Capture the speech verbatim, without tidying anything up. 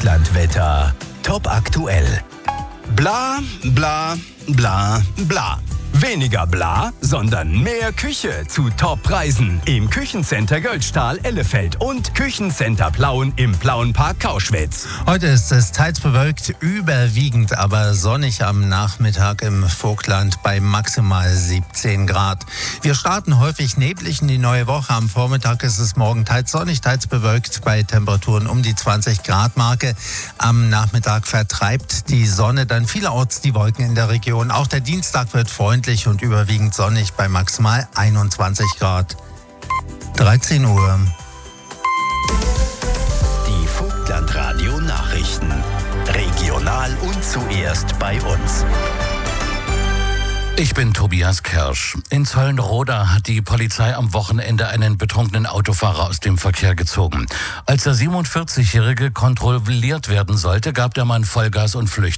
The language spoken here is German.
Vogtlandwetter. Top aktuell. Bla, bla, bla, bla. Weniger bla, sondern mehr Küche zu Top-Preisen im Küchencenter Göldstahl Ellefeld und Küchencenter Plauen im Plauenpark Kauschwitz. Heute ist es teils bewölkt, überwiegend aber sonnig am Nachmittag im Vogtland bei maximal siebzehn Grad. Wir starten häufig neblig in die neue Woche. Am Vormittag ist es morgen teils sonnig, teils bewölkt bei Temperaturen um die zwanzig Grad Marke. Am Nachmittag vertreibt die Sonne dann vielerorts die Wolken in der Region. Auch der Dienstag wird freundlich und überwiegend sonnig bei maximal einundzwanzig Grad. dreizehn Uhr. Die Vogtlandradio Nachrichten. Regional und zuerst bei uns. Ich bin Tobias Kersch. In Zollenroda hat die Polizei am Wochenende einen betrunkenen Autofahrer aus dem Verkehr gezogen. Als der siebenundvierzigjährige kontrolliert werden sollte, gab der Mann Vollgas und flüchtete.